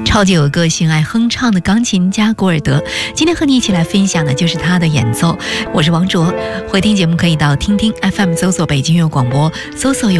超级有个性、爱哼唱的钢琴家古尔德。今天和你一起来分享的就是他的演奏。我是王卓，回听节目可以到听听 FM 搜索北京音乐广播，搜索有